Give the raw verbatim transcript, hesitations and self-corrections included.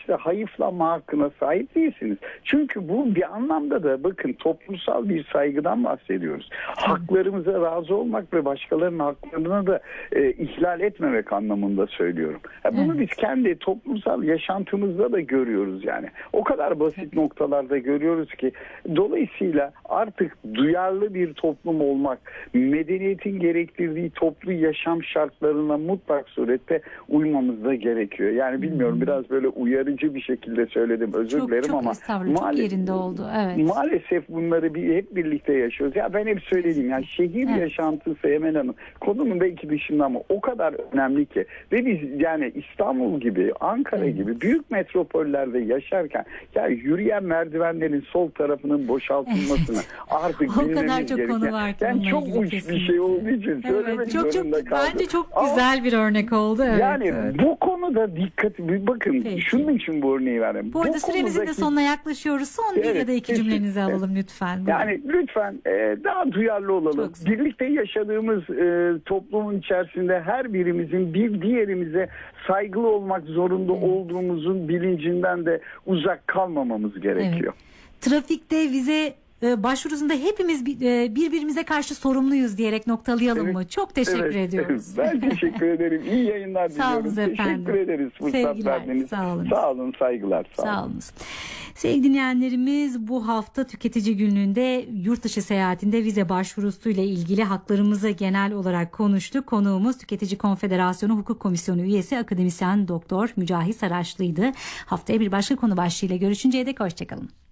işte hayıflanma hakkına sahip değilsiniz. Çünkü bu bir anlamda da bakın toplumsal bir saygıdan bahsediyoruz. Haklarımıza razı olmak ve başkalarının haklarına da e, ihlal etmemek anlamında söylüyorum. Ya bunu Evet. biz kendi toplumsal yaşantımızda da görüyoruz yani. O kadar basit noktalarda görüyoruz ki dolayısıyla artık duyarlı bir toplum olmak, medeniyetin gerektirdiği toplu yaşam şartlarına mutlak surette uymamız da gerekiyor. Yani bilmiyorum, biraz böyle uyarıcı bir şekilde söyledim, özür Çok dilerim çok ama estağfurullah, çok yerinde oldu. Evet. maalesef bunları bir, hep birlikte yaşıyoruz. Ya ben hep söylediğim, yani şehir Evet. yaşantısı Emel Hanım, konunun belki dışında ama o kadar önemli ki ve biz yani İstanbul gibi, Ankara Evet. gibi büyük metropollerde yaşarken ya yürüyen merdivenlerin sol tarafının boşaltılmasını artık O kadar bilmemiz çok gerekiyor. konu var ki Yani bununla çok ilgili uç bir kesinlikle. şey olduğu için söylemek Evet, çok çok zorunda kaldım. bence çok Ama güzel bir örnek oldu. Evet, yani evet. bu konuda dikkat, bakın Peki. şunun için bu örneği verdim. Bu arada süremizin de konudaki- sonuna yaklaşıyoruz. Son bir Evet, ya da iki kesin. cümlenizi alalım lütfen. Buyurun. Yani lütfen e, daha duyarlı olalım. Çok güzel. Birlikte yaşadığımız e, toplumun içerisinde her birimizin bir diğerimize saygılı olmak zorunda Evet. olduğumuzun bilincinden de uzak kalmamamız gerekiyor. Evet. Trafikte vize e, başvurusunda hepimiz bir- e, birbirimize karşı sorumluyuz diyerek noktalayalım Evet. mı? Çok teşekkür Evet, ediyoruz. Ben teşekkür ederim. İyi yayınlar Sağ olun diliyorum. efendim. Teşekkür ederiz fırsat Sevgiler, verdiğiniz. sağ olun. Sağ olun, saygılar. Sağ, Sağ olunuz. Sevgili dinleyenlerimiz, bu hafta tüketici gününde yurt dışı seyahatinde vize başvurusuyla ilgili haklarımızı genel olarak konuştuk. Konuğumuz Tüketici Konfederasyonu Hukuk Komisyonu üyesi akademisyen Doktor Mücahit Saraçlı'ydı. Haftaya bir başka konu başlığıyla görüşünceye dek hoşçakalın.